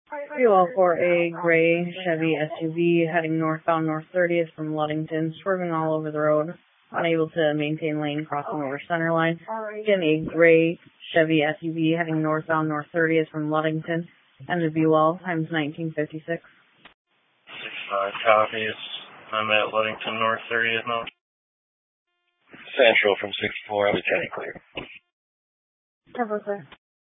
You all for a gray Chevy SUV heading northbound North 30th from Ludington, swerving all over the road, unable to maintain lane crossing over center line. Again, a gray Chevy SUV heading northbound North 30th from Ludington. End of view all, times 1956. 6-5 copies. I'm at Ludington North 30th now. Central from 6-4, I'm clear. Cover, sir.